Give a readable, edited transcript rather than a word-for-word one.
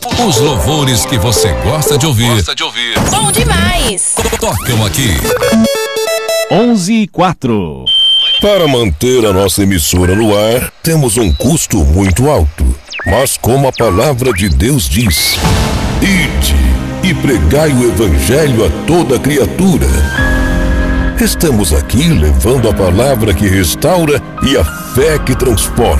Os louvores que você gosta de ouvir. Bom demais! Tocam aqui. 11:04. Para manter a nossa emissora no ar, temos um custo muito alto. Mas como a palavra de Deus diz: ide e pregai o evangelho a toda criatura. Estamos aqui levando a palavra que restaura e a fé que transforma.